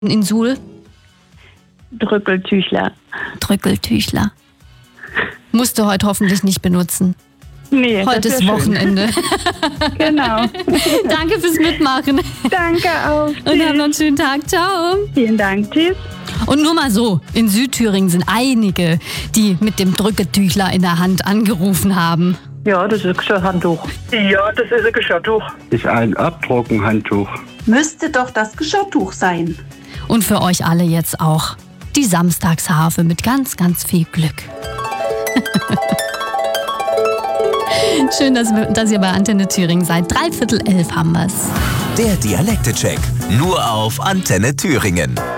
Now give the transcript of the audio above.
in Suhl? Drückeltüchler. Drückeltüchler. Musst du heute hoffentlich nicht benutzen. Nee, Heute das ist wär Wochenende. schön. Genau. Danke fürs Mitmachen. Danke auch. Und hab noch einen schönen Tag. Ciao. Vielen Dank. Tschüss. Und nur mal so, in Südthüringen sind einige, die mit dem Drücketüchler in der Hand angerufen haben. Ja, das ist ein Geschirrhandtuch. Ja, das ist ein Geschirrtuch. Ist ein Abtrockenhandtuch. Müsste doch das Geschirrtuch sein. Und für euch alle jetzt auch die Samstagsharfe mit ganz, ganz viel Glück. Schön, dass ihr bei Antenne Thüringen seid. 10:45 haben wir's. Der Dialekte-Check. Nur auf Antenne Thüringen.